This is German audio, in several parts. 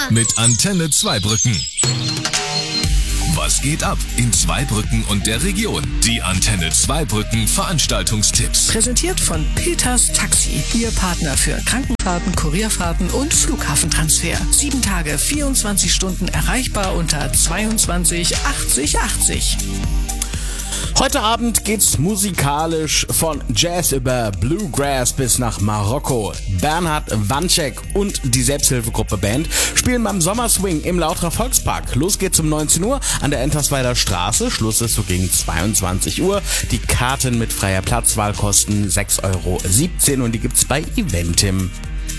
mit Antenne Zweibrücken. Was geht ab in Zweibrücken und der Region? Die Antenne Zweibrücken Veranstaltungstipps. Präsentiert von Peters Taxi, Ihr Partner für Krankenfahrten, Kurierfahrten und Flughafentransfer. 7 Tage, 24 Stunden erreichbar unter 22 80 80. Heute Abend geht's musikalisch von Jazz über Bluegrass bis nach Marokko. Bernhard Wanczek und die Selbsthilfegruppe Band spielen beim Sommerswing im Lauterer Volkspark. Los geht's um 19 Uhr an der Entersweider Straße. Schluss ist so gegen 22 Uhr. Die Karten mit freier Platzwahl kosten 6,17 € und die gibt's bei Eventim.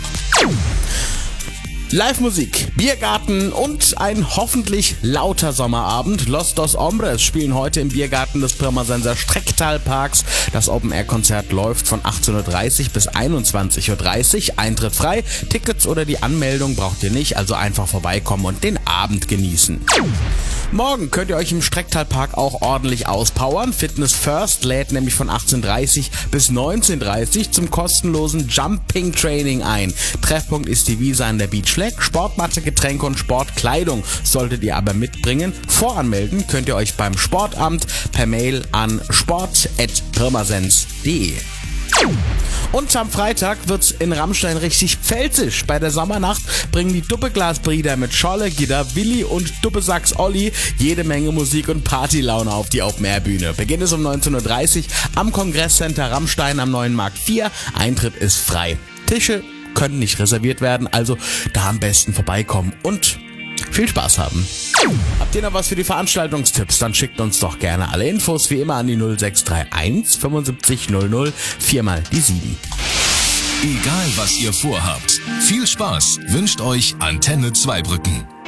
Live-Musik, Biergarten und ein hoffentlich lauter Sommerabend. Los Dos Hombres spielen heute im Biergarten des Pirmasenser Strecktalparks. Das Open-Air-Konzert läuft von 18:30 bis 21:30 Uhr. Eintritt frei, Tickets oder die Anmeldung braucht ihr nicht, also einfach vorbeikommen und den Abend genießen. Morgen könnt ihr euch im Strecktalpark auch ordentlich auspowern. Fitness First lädt nämlich von 18:30 bis 19:30 zum kostenlosen Jumping Training ein. Treffpunkt ist die Wiese an der Beach Flag. Sportmatte, Getränke und Sportkleidung solltet ihr aber mitbringen. Voranmelden könnt ihr euch beim Sportamt per Mail an sport@pirmasens.de. Und am Freitag wird's in Rammstein richtig pfälzisch. Bei der Sommernacht bringen die Duppeglasbrüder mit Scholle, Gitter, Willi und Duppesax Olli jede Menge Musik und Partylaune auf die Open-Air-Bühne. Beginn ist um 19:30 Uhr am Kongresscenter Rammstein am Neuen Markt 4. Eintritt ist frei. Tische können nicht reserviert werden, also da am besten vorbeikommen und viel Spaß haben. Habt ihr noch was für die Veranstaltungstipps? Dann schickt uns doch gerne alle Infos wie immer an die 0631 75 00 4 die 7. Egal was ihr vorhabt, viel Spaß wünscht euch Antenne Zweibrücken.